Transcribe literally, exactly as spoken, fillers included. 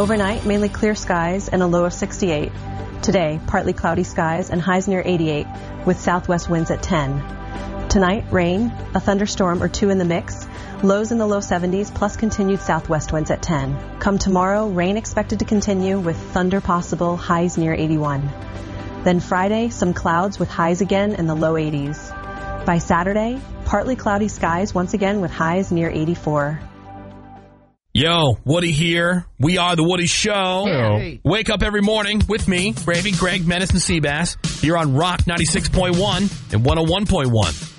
Overnight, mainly clear skies and a low of sixty-eight. Today, partly cloudy skies and highs near eighty-eight with southwest winds at ten. Tonight, rain, a thunderstorm or two in the mix, lows in the low seventies plus continued southwest winds at ten. Come tomorrow, rain expected to continue with thunder possible, highs near eighty-one. Then Friday, some clouds with highs again in the low eighties. By Saturday, partly cloudy skies once again with highs near eighty-four. Yo, Woody here. We are The Woody Show. Hey. Wake up every morning with me, Gravy, Greg, Menace, and Seabass. Here on Rock ninety-six point one and one oh one point one.